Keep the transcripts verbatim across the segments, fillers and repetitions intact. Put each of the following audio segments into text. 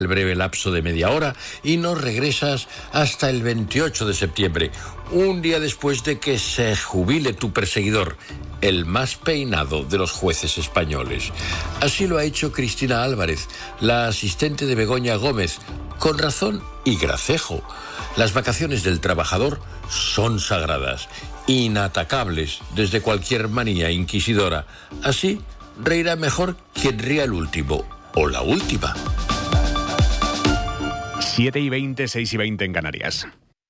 el breve lapso de media hora y no regresas hasta el veintiocho de septiembre, un día después de que se jubile tu perseguidor, el más peinado de los jueces españoles. Así lo ha hecho Cristina Álvarez, la asistente de Begoña Gómez, con razón y gracejo. Las vacaciones del trabajador son sagradas, inatacables desde cualquier manía inquisidora. Así reirá mejor quien ría el último o la última. siete y veinte, seis y veinte en Canarias.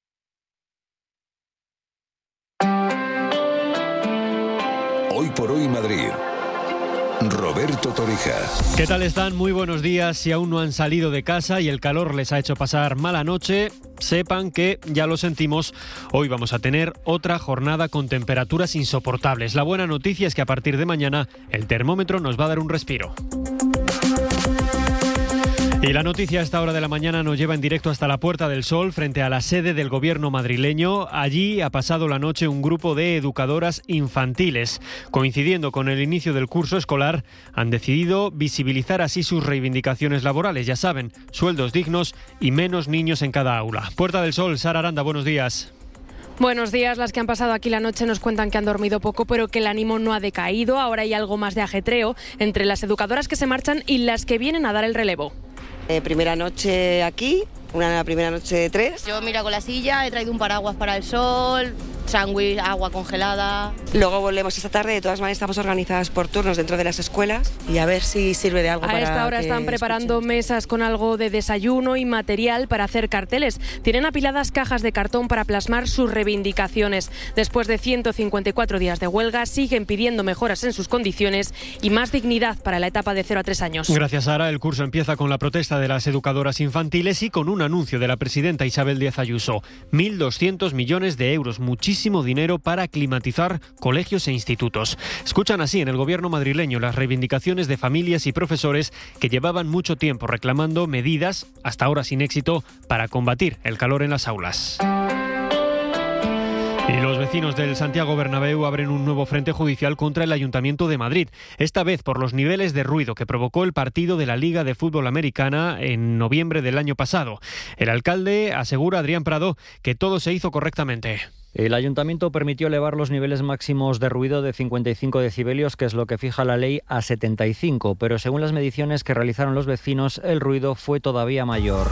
Hoy por hoy Madrid. Roberto Torija. ¿Qué tal están? Muy buenos días. Si aún no han salido de casa y el calor les ha hecho pasar mala noche, sepan que, ya lo sentimos, hoy vamos a tener otra jornada con temperaturas insoportables. La buena noticia es que a partir de mañana el termómetro nos va a dar un respiro. Y la noticia a esta hora de la mañana nos lleva en directo hasta la Puerta del Sol, frente a la sede del gobierno madrileño. Allí ha pasado la noche un grupo de educadoras infantiles. Coincidiendo con el inicio del curso escolar, han decidido visibilizar así sus reivindicaciones laborales. Ya saben, sueldos dignos y menos niños en cada aula. Puerta del Sol, Sara Aranda, buenos días. Buenos días. Las que han pasado aquí la noche nos cuentan que han dormido poco, pero que el ánimo no ha decaído. Ahora hay algo más de ajetreo entre las educadoras que se marchan y las que vienen a dar el relevo. Eh, primera noche aquí, una primera noche de tres. Yo miro con la silla, he traído un paraguas para el sol, sándwich, agua congelada. Luego volvemos esta tarde. De todas maneras estamos organizadas por turnos dentro de las escuelas y a ver si sirve de algo. A para esta hora que están preparando escuchen. mesas con algo de desayuno y material para hacer carteles. Tienen apiladas cajas de cartón para plasmar sus reivindicaciones. Después de ciento cincuenta y cuatro días de huelga, siguen pidiendo mejoras en sus condiciones y más dignidad para la etapa de cero a tres años. Gracias, Sara. El curso empieza con la protesta de las educadoras infantiles y con un anuncio de la presidenta Isabel Díaz Ayuso. mil doscientos millones de euros, muchísimo dinero para climatizar colegios e institutos. Escuchan así en el gobierno madrileño las reivindicaciones de familias y profesores que llevaban mucho tiempo reclamando medidas, hasta ahora sin éxito, para combatir el calor en las aulas. Y los vecinos del Santiago Bernabéu abren un nuevo frente judicial contra el Ayuntamiento de Madrid, esta vez por los niveles de ruido que provocó el partido de la Liga de Fútbol Americana en noviembre del año pasado. El alcalde asegura, Adrián Prado, que todo se hizo correctamente. El ayuntamiento permitió elevar los niveles máximos de ruido de cincuenta y cinco decibelios, que es lo que fija la ley, a setenta y cinco, pero según las mediciones que realizaron los vecinos, el ruido fue todavía mayor.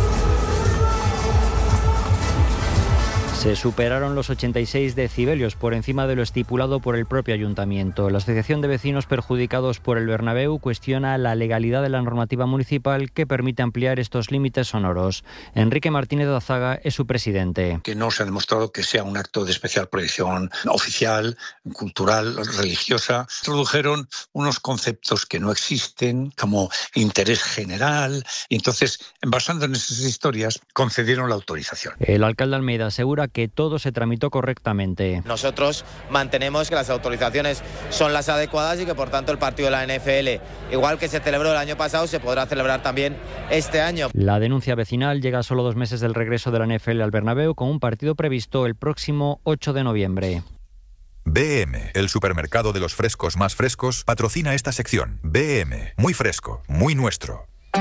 Se superaron los ochenta y seis decibelios, por encima de lo estipulado por el propio ayuntamiento. La Asociación de Vecinos Perjudicados por el Bernabéu cuestiona la legalidad de la normativa municipal que permite ampliar estos límites sonoros. Enrique Martínez Azaga es su presidente. Que no se ha demostrado que sea un acto de especial proyección oficial, cultural, religiosa. Introdujeron unos conceptos que no existen, como interés general, y entonces, basando en esas historias, concedieron la autorización. El alcalde Almeida asegura que todo se tramitó correctamente. Nosotros mantenemos que las autorizaciones son las adecuadas y que por tanto el partido de la N F L, igual que se celebró el año pasado, se podrá celebrar también este año. La denuncia vecinal llega a solo dos meses del regreso de la N F L al Bernabéu, con un partido previsto el próximo ocho de noviembre. B M, el supermercado de los frescos más frescos, patrocina esta sección. B M, muy fresco, muy nuestro.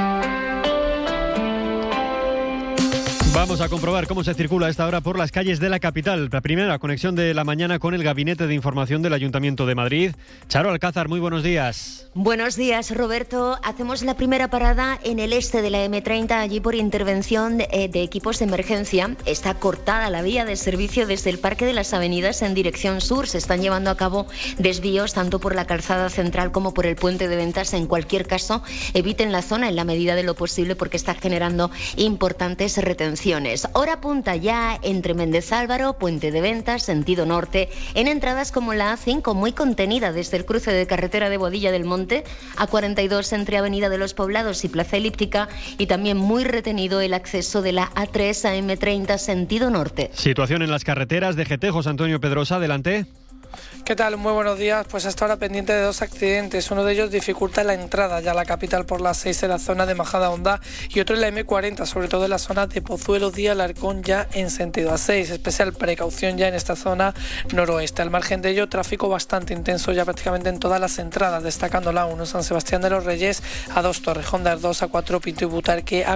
Vamos a comprobar cómo se circula a esta hora por las calles de la capital. La primera conexión de la mañana con el Gabinete de Información del Ayuntamiento de Madrid. Charo Alcázar, muy buenos días. Buenos días, Roberto. Hacemos la primera parada en el este de la eme treinta, allí por intervención de, eh, de equipos de emergencia. Está cortada la vía de servicio desde el Parque de las Avenidas en dirección sur. Se están llevando a cabo desvíos tanto por la calzada central como por el puente de Ventas. En cualquier caso, eviten la zona en la medida de lo posible porque está generando importantes retenciones. Hora punta ya entre Méndez Álvaro, Puente de Ventas, sentido norte, en entradas como la A cinco, muy contenida desde el cruce de carretera de Boadilla del Monte, A cuarenta y dos entre Avenida de los Poblados y Plaza Elíptica, y también muy retenido el acceso de la A tres a eme treinta, sentido norte. Situación en las carreteras de G T, José Antonio Pedrosa, adelante. ¿Qué tal? Muy buenos días. Pues hasta ahora pendiente de dos accidentes. Uno de ellos dificulta la entrada ya a la capital por la seis en la zona de Majadahonda y otro en la eme cuarenta, sobre todo en la zona de Pozuelo de Alarcón ya en sentido A seis. Especial precaución ya en esta zona noroeste. Al margen de ello, tráfico bastante intenso ya prácticamente en todas las entradas, destacando la uno San Sebastián de los Reyes, A dos Torrejón de Ardoz, A cuatro Pinto y Butarque, A